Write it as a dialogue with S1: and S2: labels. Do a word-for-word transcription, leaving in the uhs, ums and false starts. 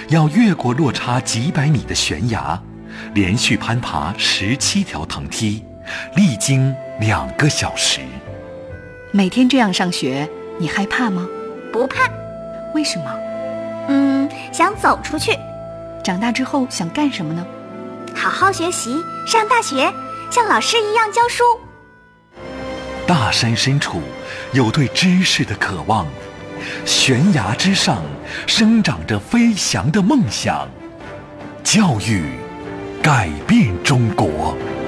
S1: 要越过落差几百米的悬崖，连续攀爬十七条藤梯，历经两个小时。
S2: 每天这样上学，你害怕吗？
S3: 不怕。
S2: 为什么？
S3: 嗯，想走出去。
S2: 长大之后想干什么呢？
S3: 好好学习，上大学，像老师一样教书。
S1: 大山深处有对知识的渴望，悬崖之上生长着飞翔的梦想。教育改变中国。